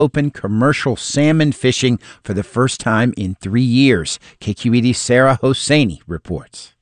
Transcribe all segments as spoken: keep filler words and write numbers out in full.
open commercial salmon fishing for the first time in three years. K Q E D's Sarah Hosseini reports.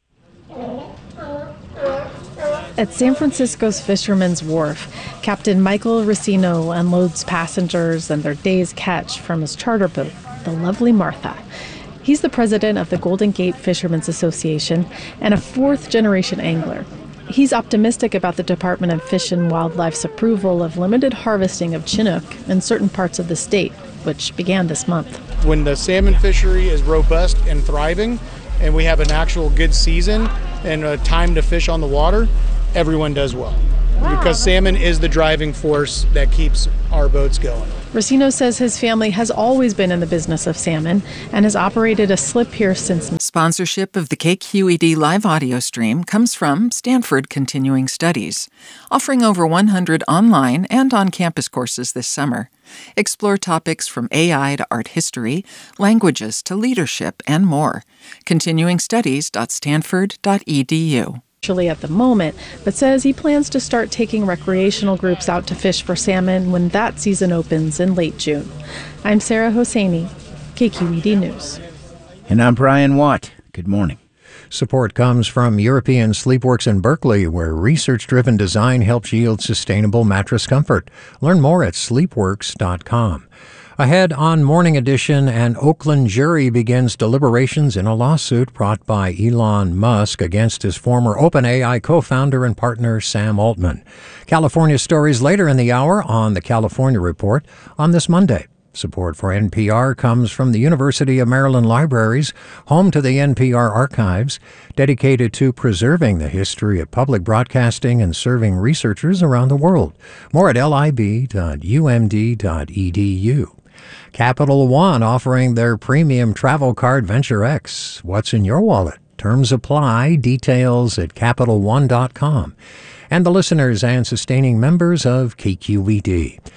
At San Francisco's Fisherman's Wharf, Captain Michael Racino unloads passengers and their day's catch from his charter boat, the Lovely Martha. He's the president of the Golden Gate Fishermen's Association and a fourth-generation angler. He's optimistic about the Department of Fish and Wildlife's approval of limited harvesting of Chinook in certain parts of the state, which began this month. When the salmon fishery is robust and thriving, and we have an actual good season and a time to fish on the water, everyone does well. Wow. Because salmon is the driving force that keeps our boats going. Racino says his family has always been in the business of salmon and has operated a slip pier since. Sponsorship of the K Q E D live audio stream comes from Stanford Continuing Studies, offering over one hundred online and on-campus courses this summer. Explore topics from A I to art history, languages to leadership, and more. continuing studies dot stanford dot e d u. At the moment, but says he plans to start taking recreational groups out to fish for salmon when that season opens in late June. I'm Sarah Hosseini, K Q E D News. And I'm Brian Watt. Good morning. Support comes from European Sleepworks in Berkeley, where research-driven design helps yield sustainable mattress comfort. Learn more at sleepworks dot com. Ahead on Morning Edition, an Oakland jury begins deliberations in a lawsuit brought by Elon Musk against his former OpenAI co-founder and partner Sam Altman. California stories later in the hour on the California Report on this Monday. Support for N P R comes from the University of Maryland Libraries, home to the N P R archives, dedicated to preserving the history of public broadcasting and serving researchers around the world. More at lib dot u m d dot e d u. Capital One offering their premium travel card Venture X. What's in your wallet? Terms apply. Details at capital one dot com. And the listeners and sustaining members of K Q E D.